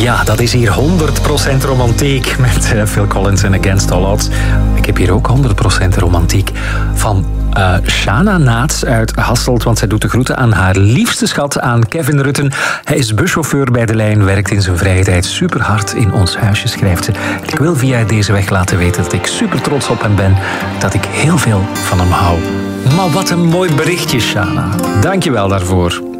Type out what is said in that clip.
Ja, dat is hier 100% romantiek met Phil Collins en Against All Odds. Ik heb hier ook 100% romantiek van Shana Naats uit Hasselt, want zij doet de groeten aan haar liefste schat, aan Kevin Rutten. Hij is buschauffeur bij de lijn, werkt in zijn vrije tijd super hard in ons huisje, schrijft ze. En ik wil via deze weg laten weten dat ik super trots op hem ben, dat ik heel veel van hem hou. Maar wat een mooi berichtje, Shana. Dank je wel daarvoor.